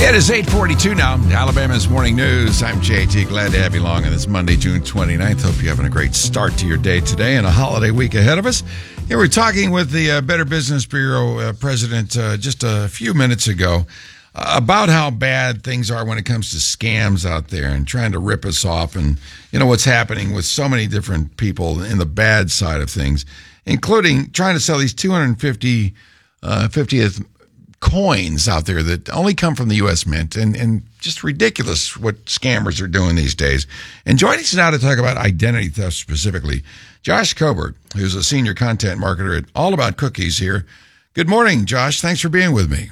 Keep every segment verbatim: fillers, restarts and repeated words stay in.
It is eight forty-two now, Alabama's Morning News. I'm J T. Glad to have you along on this Monday, June twenty-ninth. Hope you're having a great start to your day today and a holiday week ahead of us. Here we're talking with the uh, Better Business Bureau uh, president uh, just a few minutes ago uh, about how bad things are when it comes to scams out there and trying to rip us off, and you know what's happening with so many different people in the bad side of things, including trying to sell these two hundred fifty uh, fiftieth coins out there that only come from the U S Mint, and, and just ridiculous what scammers are doing these days. And joining us now to talk about identity theft specifically, Josh Kobert, who's a senior content marketer at All About Cookies here. Good morning, Josh. Thanks for being with me.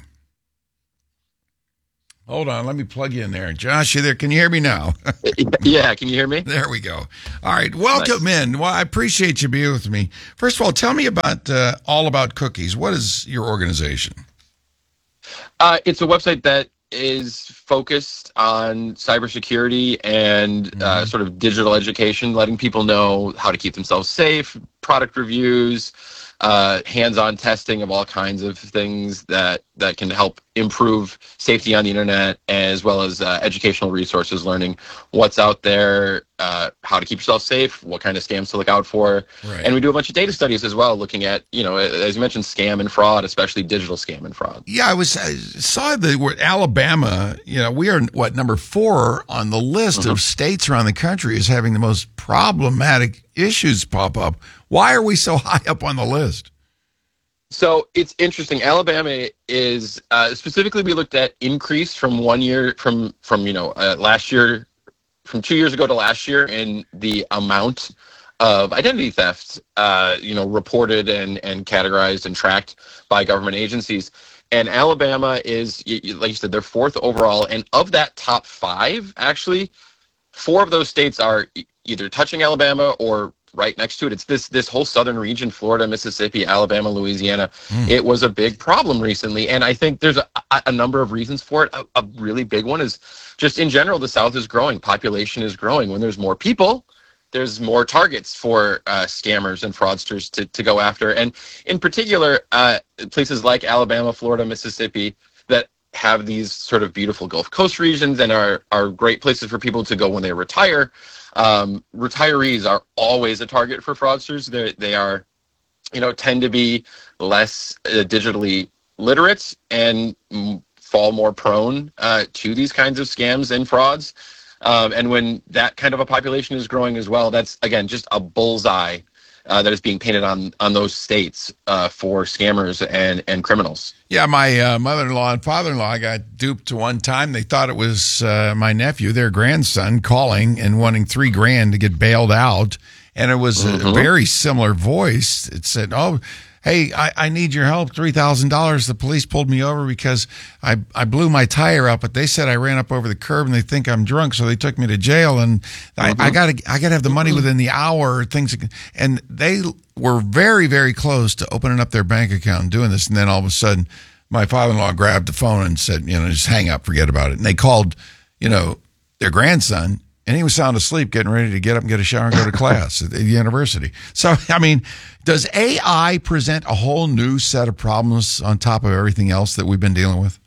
Hold on, let me plug you in there. Josh, you there? Can you hear me now? Yeah, can you hear me? There we go. All right, welcome nice. in. Well, I appreciate you being with me. First of all, tell me about uh, All About Cookies. What is your organization? Uh, it's a website that is focused on cybersecurity and mm-hmm. uh, sort of digital education, letting people know how to keep themselves safe, product reviews, uh, hands-on testing of all kinds of things that, that can help improve safety on the internet, as well as uh, educational resources, learning what's out there, uh, how to keep yourself safe, what kind of scams to look out for. Right. And we do a bunch of data studies as well, looking at, you know, as you mentioned, scam and fraud, especially digital scam and fraud. Yeah, I was I saw the word Alabama, you know, we are, what, number four on the list mm-hmm. of states around the country is having the most problematic issues pop up. Why are we so high up on the list? So it's interesting. Alabama is uh, specifically, we looked at increase from one year from from you know uh, last year, from two years ago to last year, in the amount of identity theft uh, you know reported and and categorized and tracked by government agencies. And Alabama is, like you said, they're fourth overall. And of that top five, actually, four of those states are either touching Alabama or right next to it. It's this this whole southern region: Florida, Mississippi, Alabama, Louisiana. Mm. It was a big problem recently, and I think there's a, a number of reasons for it. A, a really big one is just in general, the South is growing, population is growing. When there's more people, there's more targets for uh, scammers and fraudsters to, to go after. And in particular, uh, places like Alabama, Florida, Mississippi, that have these sort of beautiful Gulf Coast regions and are are great places for people to go when they retire. Um, retirees are always a target for fraudsters. They they are, you know, tend to be less uh, digitally literate and m- fall more prone uh, to these kinds of scams and frauds. Um, and when that kind of a population is growing as well, that's, again, just a bullseye uh, that is being painted on on those states uh, for scammers and, and criminals. Yeah, my uh, mother-in-law and father-in-law got duped one time. They thought it was uh, my nephew, their grandson, calling and wanting three grand to get bailed out. And it was mm-hmm. a very similar voice. It said, oh, hey, I, I need your help, three thousand dollars. The police pulled me over because I, I blew my tire out, but they said I ran up over the curb and they think I'm drunk, so they took me to jail. And mm-hmm. I, I got to I gotta have the money within the hour. Things, and they were very, very close to opening up their bank account and doing this. And then all of a sudden, my father-in-law grabbed the phone and said, you know, just hang up, forget about it. And they called, you know, their grandson, and he was sound asleep, getting ready to get up and get a shower and go to class at the university. So, I mean, does A I present a whole new set of problems on top of everything else that we've been dealing with?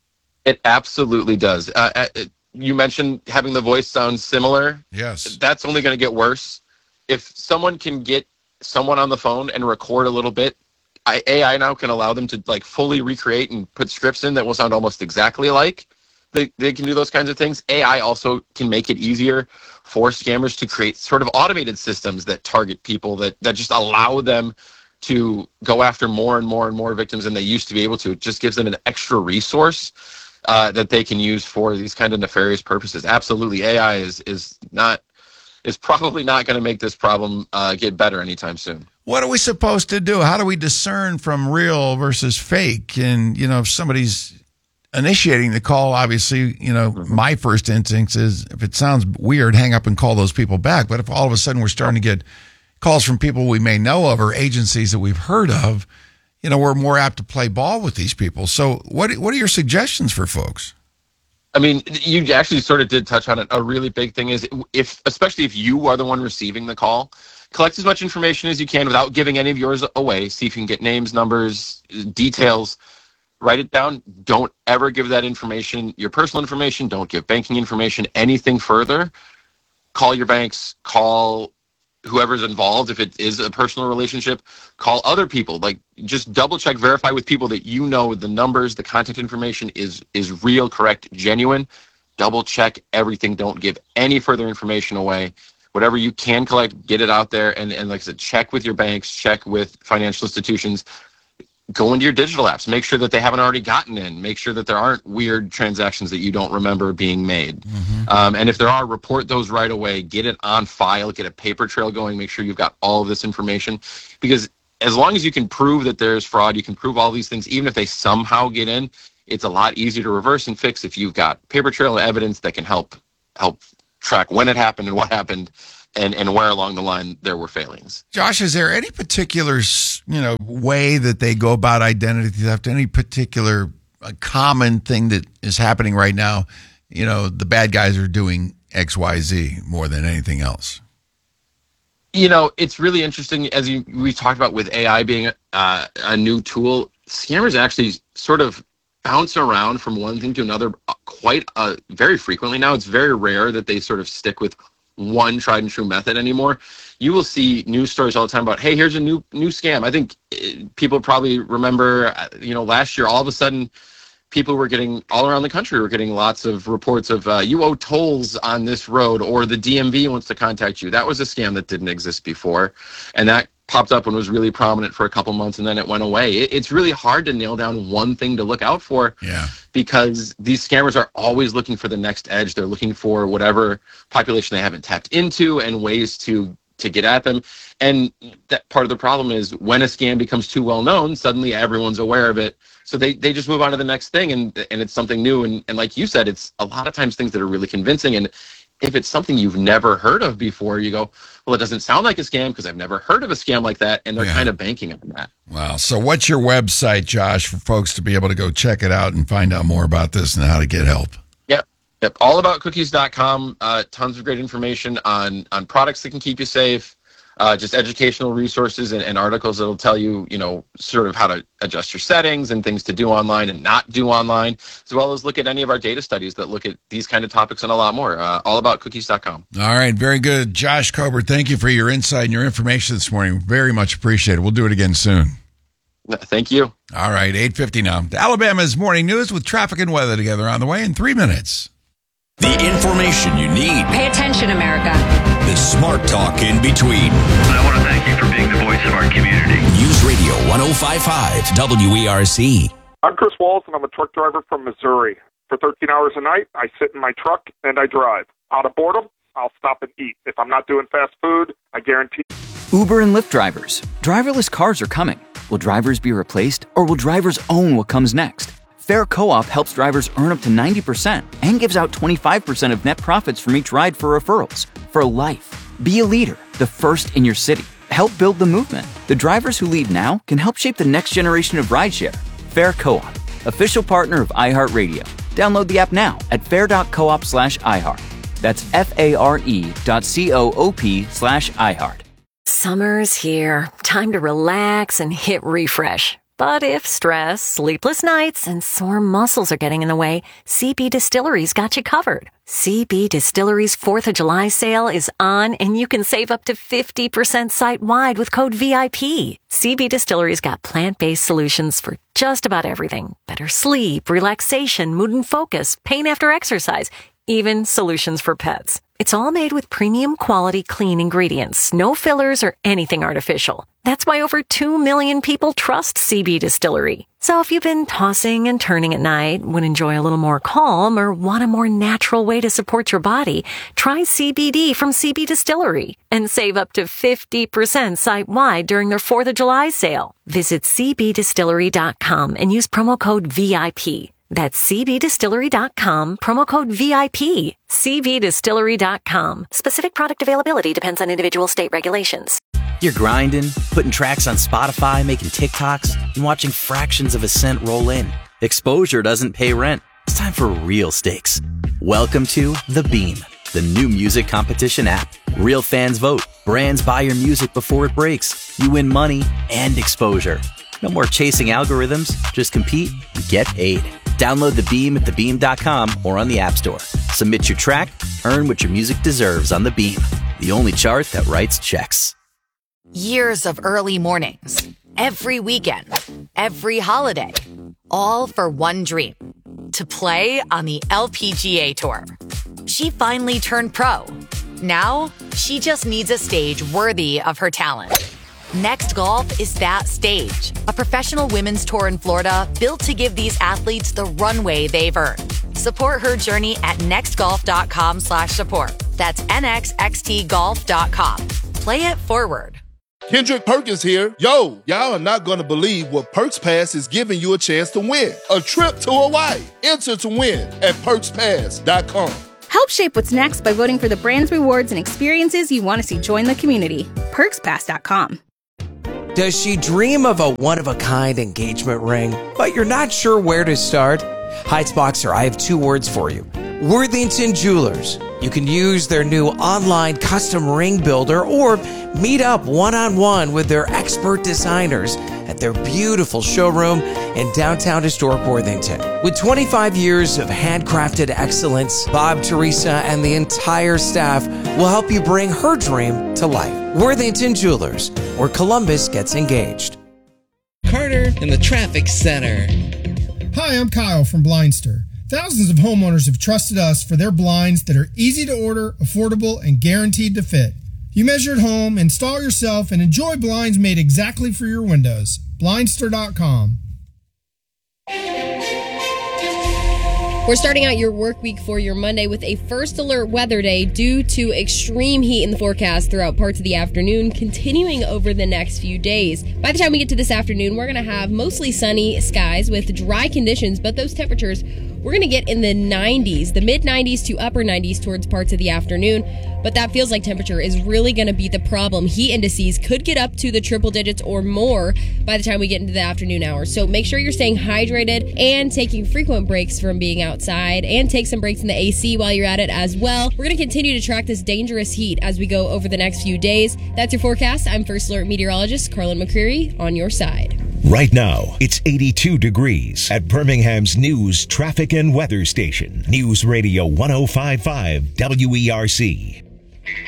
It absolutely does. Uh, you mentioned having the voice sound similar. Yes. That's only going to get worse. If someone can get someone on the phone and record a little bit, I, A I now can allow them to like fully recreate and put scripts in that will sound almost exactly like. They, they can do those kinds of things. A I also can make it easier for scammers to create sort of automated systems that target people, that, that just allow them to go after more and more and more victims than they used to be able to. It just gives them an extra resource uh, that they can use for these kind of nefarious purposes. Absolutely, A I is is not is probably not going to make this problem uh, get better anytime soon. What are we supposed to do? How do we discern from real versus fake? And, you know, if somebody's initiating the call, obviously, you know, mm-hmm. my first instinct is, if it sounds weird, hang up and call those people back. But if all of a sudden we're starting to get calls from people we may know of or agencies that we've heard of, you know, we're more apt to play ball with these people. So what what are your suggestions for folks? I mean, you actually sort of did touch on it. A really big thing is, if, especially if you are the one receiving the call, collect as much information as you can without giving any of yours away. See if you can get names, numbers, details. write it down. Don't ever give that information, your personal information. Don't give banking information, anything further. Call your banks, call whoever's involved. If it is a personal relationship, call other people. Like, just double check, verify with people that you know the numbers, the contact information is is real, correct, genuine. Double check everything. Don't give any further information away. Whatever you can collect, get it out there. And, and like I said, check with your banks, check with financial institutions. Go into your digital apps. Make sure that they haven't already gotten in. Make sure that there aren't weird transactions that you don't remember being made. Mm-hmm. Um, and if there are, report those right away. Get it on file. Get a paper trail going. Make sure you've got all of this information. Because as long as you can prove that there's fraud, you can prove all these things, even if they somehow get in, it's a lot easier to reverse and fix if you've got paper trail evidence that can help help track when it happened and what happened, and, and where along the line there were failings. Josh, is there any particular, you know, way that they go about identity theft? Any particular uh, common thing that is happening right now? You know, the bad guys are doing X, Y, Z more than anything else. You know, it's really interesting, as you, we talked about with A I being uh, a new tool. Scammers actually sort of bounce around from one thing to another quite uh, very frequently now. It's very rare that they sort of stick with one tried and true method anymore. You will see news stories all the time about, hey, here's a new new scam. I think people probably remember, you know, last year, all of a sudden, people were getting, all around the country, were getting lots of reports of uh, you owe tolls on this road, or the D M V wants to contact you. That was a scam that didn't exist before. And that popped up and was really prominent for a couple months, and then it went away. It, it's really hard to nail down one thing to look out for, yeah, because these scammers are always looking for the next edge. They're looking for whatever population they haven't tapped into and ways to to get at them. And that part of the problem is when a scam becomes too well known, suddenly everyone's aware of it. So they, they just move on to the next thing, and and it's something new. And, and like you said, it's a lot of times things that are really convincing. And if it's something you've never heard of before, you go, well, it doesn't sound like a scam because I've never heard of a scam like that. And they're yeah. kind of banking on that. Wow. So what's your website, Josh, for folks to be able to go check it out and find out more about this and how to get help? Yep. Yep. all about cookies dot com. Uh, tons of great information on, on products that can keep you safe. Uh, just educational resources and, and articles that'll tell you, you know, sort of how to adjust your settings and things to do online and not do online, as well as look at any of our data studies that look at these kind of topics and a lot more. Uh, all about cookies dot com. All right. Very good. Josh Kober, thank you for your insight and your information this morning. Very much appreciated. We'll do it again soon. Thank you. All right. eight fifty now. Alabama's morning news with traffic and weather together on the way in three minutes. The information you need. Pay attention, America. The smart talk in between. I want to thank you for being the voice of our community. News Radio one oh five point five W E R C. I'm Chris Walls, and I'm a truck driver from Missouri. For thirteen hours a night, I sit in my truck and I drive. Out of boredom, I'll stop and eat. If I'm not doing fast food, I guarantee. Uber and Lyft drivers. Driverless cars are coming. Will drivers be replaced, or will drivers own what comes next? Fair Co-op helps drivers earn up to ninety percent and gives out twenty-five percent of net profits from each ride for referrals. For life. Be a leader, the first in your city. Help build the movement. The drivers who lead now can help shape the next generation of rideshare. Fair Co-op, official partner of iHeartRadio. Download the app now at fair.coop slash iHeart. That's F-A-R-E dot C-O-O-P slash iHeart. Summer's here. Time to relax and hit refresh. But if stress, sleepless nights, and sore muscles are getting in the way, C B Distillery's got you covered. C B Distillery's fourth of July sale is on, and you can save up to fifty percent site-wide with code V I P. C B Distillery's got plant-based solutions for just about everything. Better sleep, relaxation, mood and focus, pain after exercise, even solutions for pets. It's all made with premium quality clean ingredients, no fillers or anything artificial. That's why over two million people trust C B Distillery. So if you've been tossing and turning at night, would enjoy a little more calm, or want a more natural way to support your body, try C B D from C B Distillery and save up to fifty percent site-wide during their fourth of July sale. Visit C B distillery dot com and use promo code V I P. That's C B distillery dot com, promo code V I P. C B distillery dot com. Specific product availability depends on individual state regulations. You're grinding, putting tracks on Spotify, making TikToks, and watching fractions of a cent roll in. Exposure doesn't pay rent. It's time for real stakes. Welcome to The Beam, the new music competition app. Real fans vote. Brands buy your music before it breaks. You win money and exposure. No more chasing algorithms. Just compete and get paid. Download the Beam at the beam dot com or on the App Store. Submit your track, earn what your music deserves on the Beam, the only chart that writes checks. Years of early mornings, every weekend, every holiday, all for one dream, to play on the L P G A Tour. She finally turned pro. Now, she just needs a stage worthy of her talent. Next Golf is that stage, a professional women's tour in Florida built to give these athletes the runway they've earned. Support her journey at nextgolf.com slash support. That's nxxt golf dot com. Play it forward. Kendrick Perkins here. Yo, y'all are not going to believe what Perks Pass is giving you a chance to win. A trip to Hawaii. Enter to win at perks pass dot com. Help shape what's next by voting for the brands, rewards, and experiences you want to see join the community. perks pass dot com. Does she dream of a one-of-a-kind engagement ring, but you're not sure where to start? Heights Boxer, I have two words for you. Worthington Jewelers. You can use their new online custom ring builder or meet up one-on-one with their expert designers at their beautiful showroom in downtown historic Worthington. With twenty-five years of handcrafted excellence, Bob, Teresa, and the entire staff will help you bring her dream to life. Worthington Jewelers, where Columbus gets engaged. Carter in the traffic center. Hi, I'm Kyle from Blindster. Thousands of homeowners have trusted us for their blinds that are easy to order, affordable, and guaranteed to fit. You measure at home, install yourself, and enjoy blinds made exactly for your windows. Blindster dot com. We're starting out your work week for your Monday with a first alert weather day due to extreme heat in the forecast throughout parts of the afternoon, continuing over the next few days. By the time we get to this afternoon, we're going to have mostly sunny skies with dry conditions, but those temperatures, we're going to get in the nineties, the mid nineties to upper nineties towards parts of the afternoon. But that feels like temperature is really going to be the problem. Heat indices could get up to the triple digits or more by the time we get into the afternoon hours. So make sure you're staying hydrated and taking frequent breaks from being outside, and take some breaks in the A C while you're at it as well. We're going to continue to track this dangerous heat as we go over the next few days. That's your forecast. I'm First Alert Meteorologist Carlin McCreary on your side. Right now, it's eighty-two degrees at Birmingham's news, traffic, and weather station. News Radio one oh five point five W E R C.